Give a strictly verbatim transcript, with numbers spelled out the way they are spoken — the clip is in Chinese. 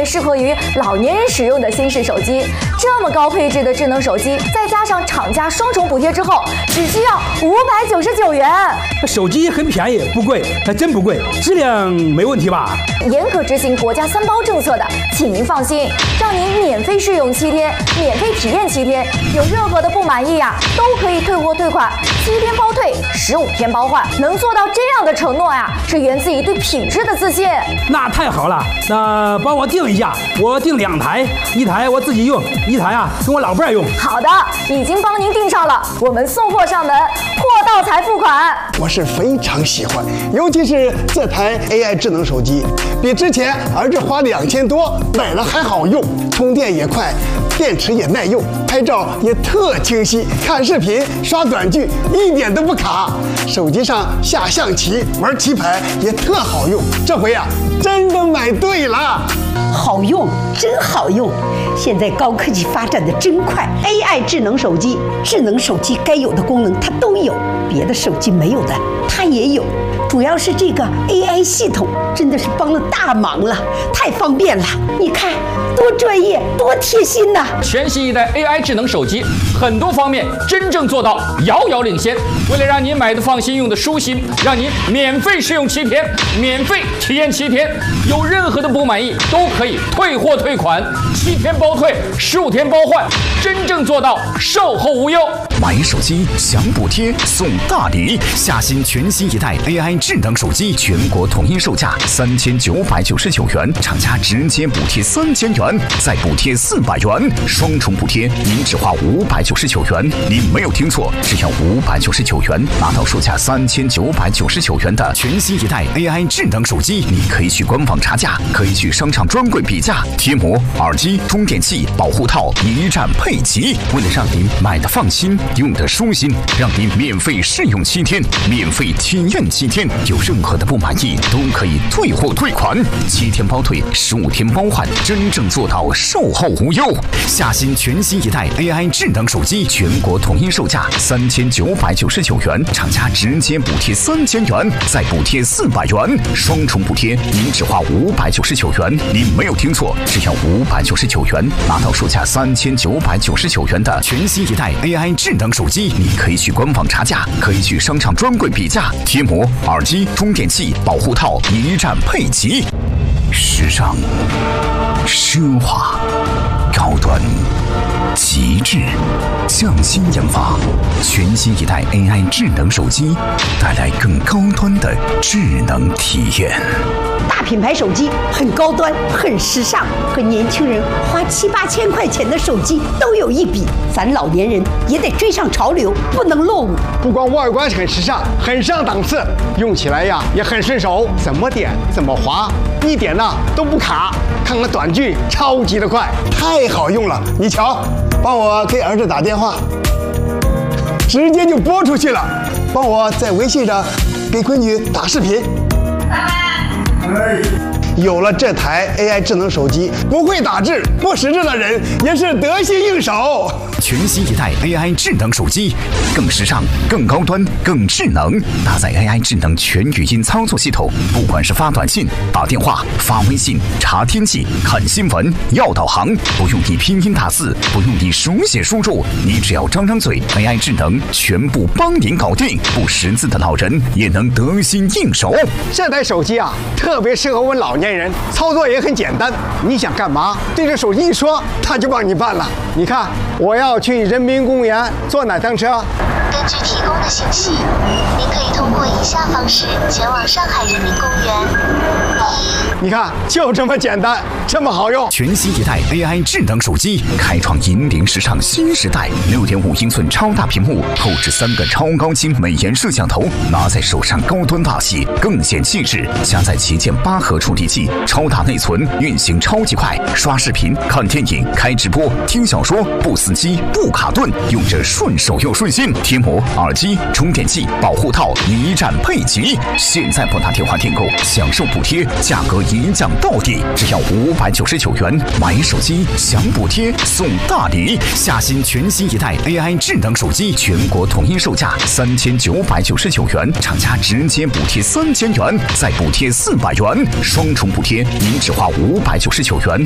适合于老年人使用的新式手机。这么高配置的智能手机，再加上厂家双重补贴之后，只需要五百九十九元。 手机很便宜，不贵，还真不贵，质量没问题吧？ 严格执行国家三包政策的，请您放心，让您免费试用七天，免费体验七天，有任何的不满意呀、啊，都可以退货退款，七天包退，十五天包换。能做到这样的承诺呀，是源自于对品质的自信。 那太好了，那帮我订一下，我订两台，一台我自己用，一台啊跟我老伴儿用。 好的，已经帮您订上了，我们送货上门，货到才付款。 我是非常喜欢，尤其是这台 A I 智能手机，比之前儿子花两千多买了还好用，充电也快，电池也耐用，拍照也特清晰，看视频刷短剧一点都不卡，手机上下象棋玩棋牌也特好用。这回呀、啊，真的买对了， 好用，真好用！现在高科技发展的真快 ，A I 智能手机，智能手机该有的功能它都有，别的手机没有的它也有。主要是这个 A I 系统真的是帮了大忙了，太方便了！你看多专业，多贴心呐！ 全新一代 A I 智能手机，很多方面真正做到遥遥领先。为了让您买的放心，用的舒心，让您免费试用七天，免费体验七天，有任何的不满意都可以退货退款，七天包退，十五天包换，真正做到售后无忧。 买手机享补贴送大礼，夏新全新一代 A I 智能手机全国统一售价三千九百九十九元，厂家直接补贴三千元，再补贴四百元，双重补贴，您只花五百九十九元。您没有听错，只要五百九十九元，拿到售价三千九百九十九元的全新一代 A I 智能手机。你可以去官网查价，可以去商场专柜比价，贴膜、耳机、充电器、保护套一站配齐。为了让您买的放心，用的舒心，让您免费试用七天，免费体验七天，有任何的不满意都可以退货退款，七天包退，十五天包换，真正做到售后无忧。夏新全新一代 A I 智能手机全国统一售价三千九百九十九元，厂家直接补贴三千元，再补贴四百元，双重补贴，您只花五百九十九元。您没有听错，只要五百九十九元，拿到售价三千九百九十九元的全新一代 A I 智能手机。你可以去官网查价，可以去商场专柜比价，贴膜、耳机、充电器、保护套一站配齐。时尚、奢华、高端、极致，匠心研发，全新一代 A I 智能手机，带来更高端的智能体验。 大品牌手机很高端，很时尚，和年轻人花七八千块钱的手机都有一比。咱老年人也得追上潮流，不能落伍。 不光外观很时尚，很上档次，用起来呀也很顺手，怎么点怎么滑，一点呢都不卡。看看短剧，超级的快，太好用了。你瞧，帮我给儿子打电话，直接就拨出去了。帮我在微信上给闺女打视频。有了这台 A I 智能手机，不会打字、不识字的人也是得心应手。 全新一代 A I 智能手机，更时尚、更高端、更智能，搭载 A I 智能全语音操作系统，不管是发短信、打电话、发微信、查天气、看新闻、要导航，不用你拼音打字，不用你手写输入，你只要张张嘴 ，A I 智能全部帮您搞定，不识字的老人也能得心应手。 这台手机啊，特别适合我们老年人，操作也很简单。你想干嘛，对着手机一说，它就帮你办了。你看，我要去人民公园坐哪趟车？ 根据提供的信息，您可以通过以下方式前往上海人民公园。一， 你看，就这么简单，这么好用。 全新一代 A I 智能手机，开创引领时尚新时代。六点五英寸超大屏幕，后置三个超高清美颜摄像头，拿在手上高端大气，更显气质。加载旗舰八核处理器，超大内存，运行超级快，刷视频、看电影、开直播、听小说，不死机、不卡顿，用着顺手又顺心。贴膜、耳机、充电器、保护套一站配齐。现在拨打电话订购，享受补贴，价格一降到底，只要五百九十九元。买手机享补贴送大礼，夏新全新一代 A I 智能手机，全国统一售价三千九百九十九元，厂家直接补贴三千元，再补贴四百元，双重补贴，您只花五百九十九元。